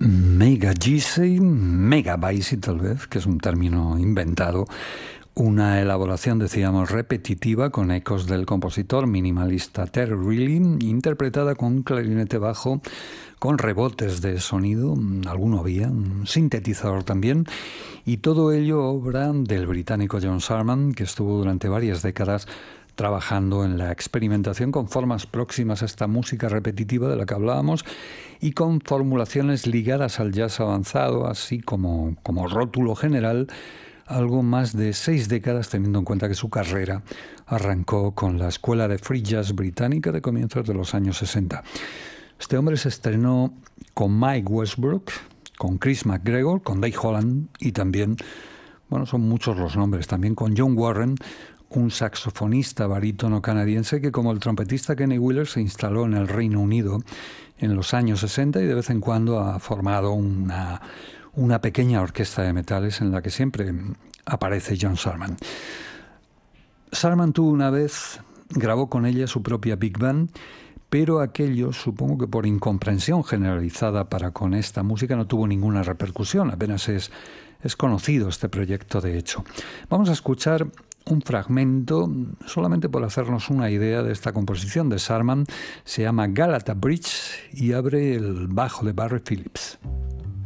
Mega Jeezy, megabyte tal vez, que es un término inventado, una elaboración, decíamos, repetitiva con ecos del compositor minimalista Terry Riley, interpretada con un clarinete bajo, con rebotes de sonido, alguno había, un sintetizador también, y todo ello obra del británico John Sarman, que estuvo durante varias décadas trabajando en la experimentación con formas próximas a esta música repetitiva de la que hablábamos y con formulaciones ligadas al jazz avanzado, así como rótulo general, algo más de 6 décadas, teniendo en cuenta que su carrera arrancó con la escuela de free jazz británica de comienzos de los años 60. Este hombre se estrenó con Mike Westbrook, con Chris McGregor, con Dave Holland y también, bueno, son muchos los nombres, también con John Warren, un saxofonista barítono canadiense que, como el trompetista Kenny Wheeler, se instaló en el Reino Unido en los años 60 y de vez en cuando ha formado una pequeña orquesta de metales en la que siempre aparece John Sarman. Sarman tuvo una vez, grabó con ella su propia Big Band, pero aquello, supongo que por incomprensión generalizada para con esta música, no tuvo ninguna repercusión, apenas es conocido este proyecto de hecho. Vamos a escuchar un fragmento, solamente por hacernos una idea de esta composición de Sarman. Se llama Galata Bridge y abre el bajo de Barry Phillips.